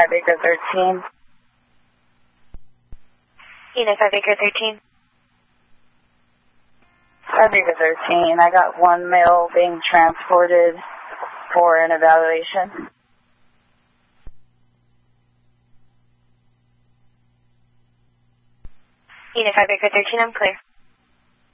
5 Acre 13. Unit 5 Acre 13. 5 Acre 13. I got one male being transported for an evaluation. Unit 5 Acre 13, I'm clear.